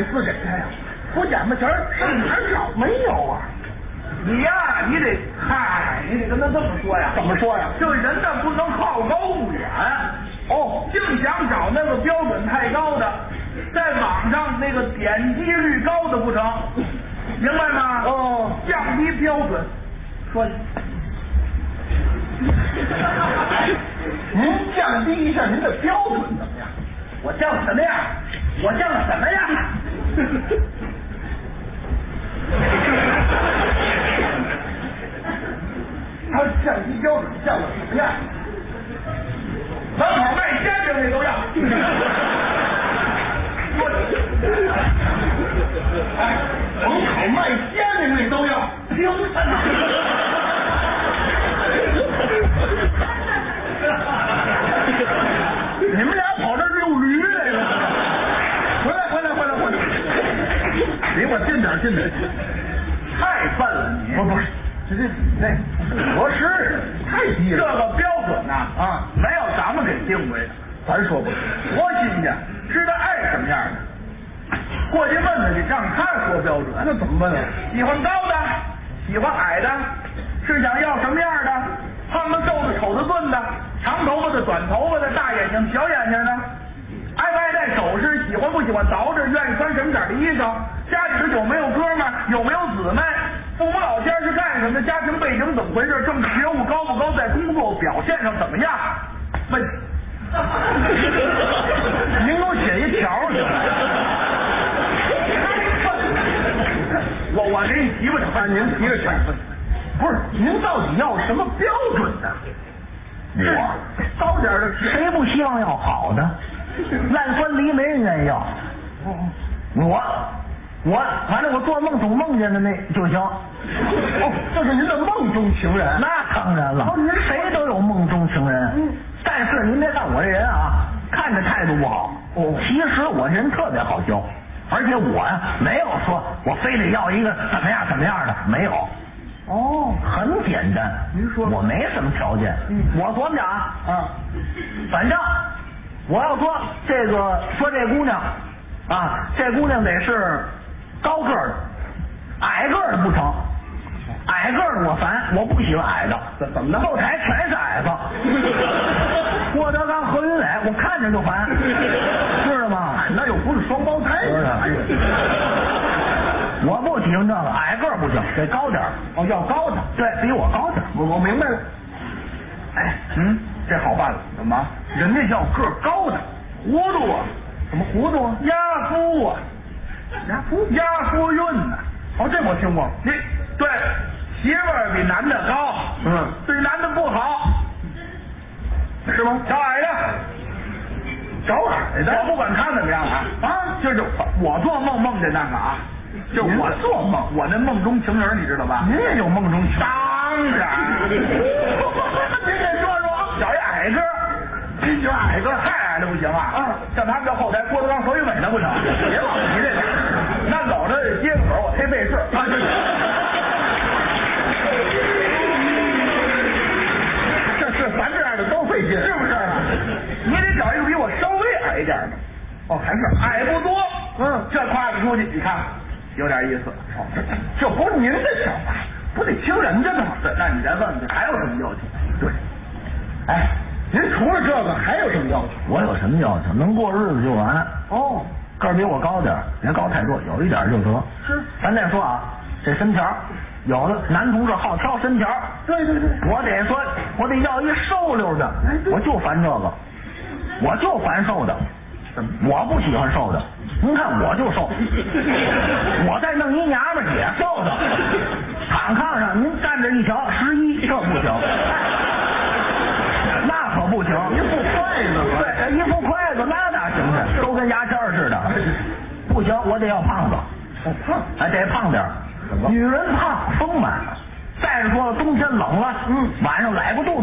自给他呀？不眼巴前上哪儿找没有啊？ 你呀，你得跟他这么说呀。 怎么说呀？ 这人呢不能好高骛远。 哦， 净想找那个标准太高的，在网上那个点击率高的不成，明白吗？ 哦， 降低标准。说， 您降低一下您的标准怎么样？ 我降什么样？我降什么样？ 他降低标准降到什么样？ 门口卖煎饼那都要。 哎，门口卖煎饼那都要，凭什么？你们俩跑这儿遛驴来了？回来！离我近点！ 太笨了你！ 不是，这合适，太低了。 这个标准呐啊， 没有咱们给定位的。 咱说不是， 多新鲜，知道爱什么样的。过去问他去，让他说标准。 那怎么问啊？ 喜欢高的，喜欢矮的，是想要什么样的？胖的、瘦的、丑的、钝的，长头发的、短头发的，大眼睛、小眼睛的，爱不爱戴首饰，喜欢不喜欢捯饬，愿意穿什么色的衣裳，家里头有没有哥们儿，有没有姊妹，父母老家是干什么的，家庭背景怎么回事，政治觉悟高不高，在工作表现上怎么样？问。 您给我写一条去。 我给你提吧， 您提个条。不是，您到底要什么标准呢？ 我高点的谁不希望要好的？烂酸梨没人愿意要。我反正我做梦总梦见的那就行。 哦，这是您的梦中情人。 那当然了，谁都有梦中情人。但是您别看我这人啊，看着态度不好。其实我这人特别好交，而且我呀没有说我非得要一个怎么样的，没有。 哦， 很简单。 您说我没什么条件。我琢磨着啊，反正我要说这姑娘啊，这姑娘得是高个的，矮个的不成。矮个的我烦，我不喜欢矮的。 怎么的？ 后台全是矮子。郭德纲、何云伟，我看着就烦，知道吗？ 那又不是双胞胎。 我不喜欢这个，矮个不行，得高点。 哦，要高的。 对，比我高点。 我明白了。哎，这好办了。 怎么？ 人家要个高的， 糊涂啊？ 怎么糊涂啊？ 压夫啊？压夫运呢？ 哦，这我听过。 你对媳妇儿比男的高，对男的不好， 是吗？ 找矮的， 找矮的。 我不管他怎么样就是我做梦见那个啊，就我做梦，我那梦中情人你知道吧？ 您也有梦中情人？ 当然。您得说找一矮个， 您就矮个， 太矮的不行啊！像他们这后台郭德纲、何云伟的不成，别老提这个，那走着接个口，我忒费事咱这样的都费劲， 是不是？你得找一个比我稍微矮一点的。 哦，还是矮不多。这跨着出去，你看有点意思。 这不是您的想法，不得听人家的吗？ 对，那你再问问还有什么要求？ 对。哎，您除了这个还有什么要求？ 我有什么要求？能过日子就完。 哦， 个儿比我高点，别高太多，有一点就得。 是。 咱再说啊，这身条，有的男同志好挑身条。 对。 我得说，我得要一瘦溜的。我就烦这个，我就烦瘦的。我不喜欢瘦的。您看我就瘦，我再弄一娘们也瘦的，躺炕上您站着一瞧11，这不行，那可不行。 一副筷子， 对，一副筷子那哪行去？都跟牙签似的，不行，我得要胖子。 哦，胖， 还得胖点。女人胖丰满。再者说了，冬天冷了，晚上来不住。